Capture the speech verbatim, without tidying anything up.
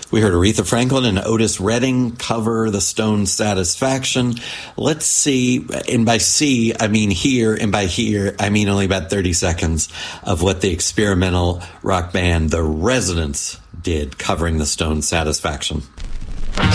We heard Aretha Franklin and Otis Redding cover the Stones' Satisfaction. Let's see, and by see, I mean here, and by here, I mean only about thirty seconds of what the experimental rock band The Residents did covering the Stones' Satisfaction.